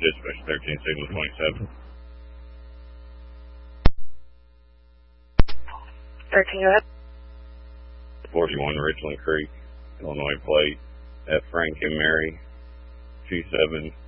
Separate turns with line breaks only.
Dispatch 13, signal 27.
13, go ahead.
41 Richland Creek, Illinois plate, F. Frank and Mary, 27